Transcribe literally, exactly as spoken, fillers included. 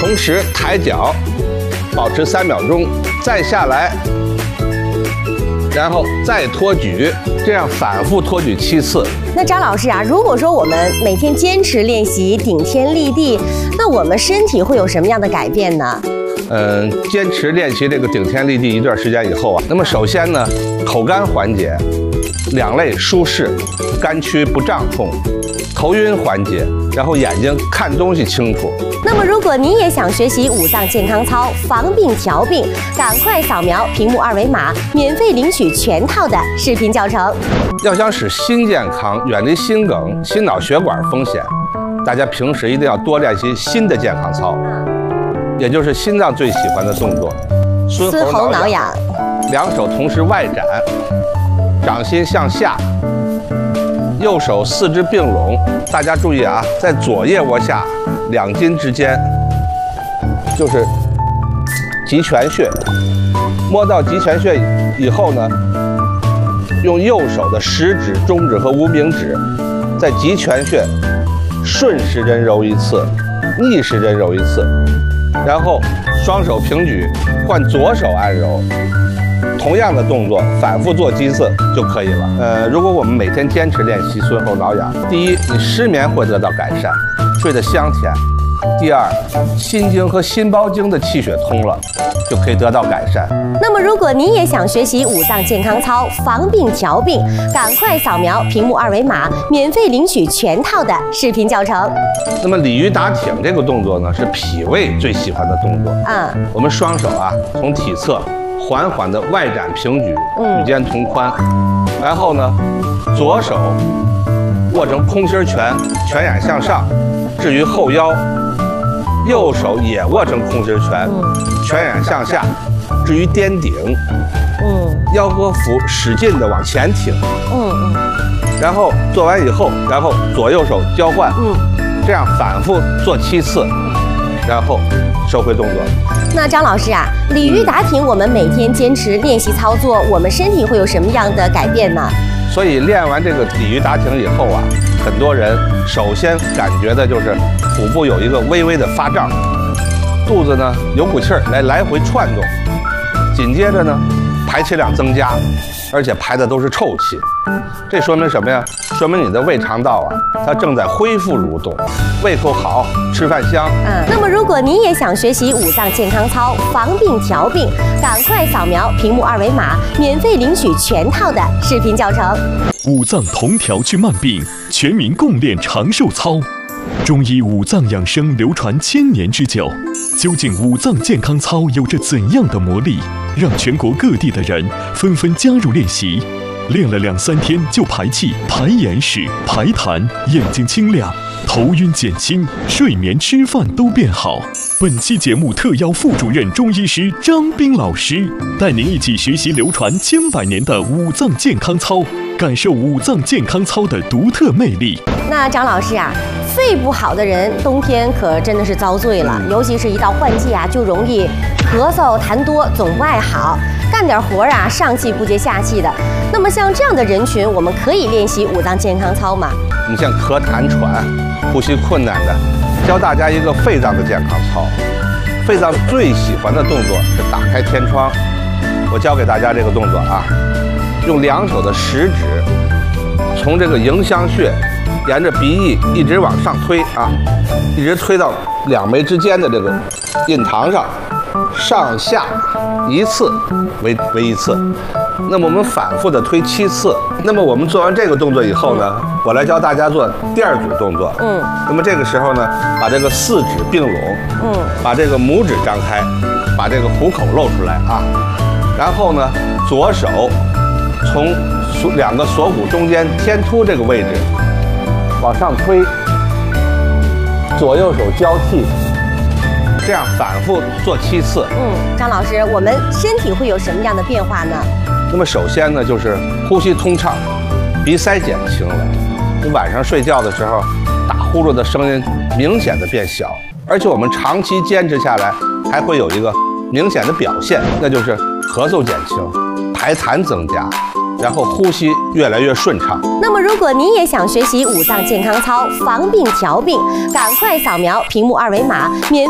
同时抬脚，保持三秒钟，再下来，然后再托举，这样反复托举七次。 那张老师啊，如果说我们每天坚持练习顶天立地，那我们身体会有什么样的改变呢？ 嗯，坚持练习这个顶天立地一段时间以后啊，那么首先呢，口干缓解，两肋舒适，肝区不胀痛，头晕缓解，然后眼睛看东西清楚。 那么如果您也想学习五脏健康操，防病调病，赶快扫描屏幕二维码，免费领取全套的视频教程。 要想使心健康，远离心梗、心脑血管风险，大家平时一定要多练习心的健康操，也就是心脏最喜欢的动作， 孙喉挠痒。 两手同时外展，掌心向下，右手四肢并拢。大家注意啊，在左腋窝下两筋之间，就是极泉穴。摸到极泉穴以后呢，用右手的食指、中指和无名指，在极泉穴顺时针揉一次，逆时针揉一次，然后双手平举，换左手按揉。同样的动作反复做几次就可以了。呃，如果我们每天坚持练习孙喉挠痒，第一，你失眠会得到改善，睡得香甜；第二，心经和心包经的气血通了，就可以得到改善。 那么，如果您也想学习五脏健康操，防病调病，赶快扫描屏幕二维码，免费领取全套的视频教程。 那么鲤鱼打挺这个动作呢，是脾胃最喜欢的动作。 嗯， 我们双手啊，从体侧缓缓的外展平举，与肩同宽，然后呢，左手握成空心拳，拳眼向上，置于后腰；右手也握成空心拳，拳眼向下，置于颠顶。嗯，腰和腹使劲的往前挺。嗯嗯。然后做完以后，然后左右手交换。嗯，这样反复做七次，然后收回动作。 那张老师啊，鲤鱼打挺，我们每天坚持练习操作，我们身体会有什么样的改变呢？ 所以练完这个鲤鱼打挺以后啊，很多人首先感觉的就是腹部有一个微微的发胀，肚子呢有股气儿来来回窜动，紧接着呢排气量增加，而且排的都是臭气。这说明什么呀？说明你的胃肠道啊，它正在恢复蠕动，胃口好，吃饭香。 嗯，那么如果您也想学习五脏健康操，防病调病，赶快扫描屏幕二维码，免费领取全套的视频教程。 五脏同调治慢病，全民共练长寿操。中医五脏养生流传千年之久，究竟五脏健康操有着怎样的魔力，让全国各地的人纷纷加入练习？练了两三天就排气、排眼屎、排痰，眼睛清亮，头晕减轻，睡眠、吃饭都变好。本期节目特邀副主任中医师张斌老师，带您一起学习流传千百年的五脏健康操，感受五脏健康操的独特魅力。 那张老师啊，肺不好的人冬天可真的是遭罪了，尤其是一到换季啊，就容易咳嗽、痰多，总不爱好，干点活啊上气不接下气的。那么像这样的人群，我们可以练习五脏健康操吗？ 你像咳痰喘、呼吸困难的，教大家一个肺脏的健康操。肺脏最喜欢的动作是打开天窗。我教给大家这个动作啊，用两手的食指从这个迎香穴沿着鼻翼一直往上推啊，一直推到两眉之间的这个印堂上，上下一次为为一次。那么我们反复的推七次。那么我们做完这个动作以后呢，我来教大家做第二组动作。嗯。那么这个时候呢，把这个四指并拢，嗯，把这个拇指张开，把这个虎口露出来啊。然后呢，左手从锁两个锁骨中间天突这个位置往上推，左右手交替，这样反复做七次。 嗯，张老师，我们身体会有什么样的变化呢？ 那么首先呢，就是呼吸通畅，鼻塞减轻了。你晚上睡觉的时候，打呼噜的声音明显的变小，而且我们长期坚持下来，还会有一个明显的表现，那就是咳嗽减轻，排痰增加，然后呼吸越来越顺畅。 那么如果您也想学习五脏健康操，防病调病，赶快扫描屏幕二维码，免